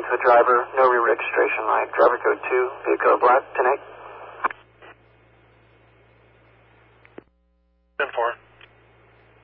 to the driver, no re-registration light. Driver code 2, vehicle black, tonight.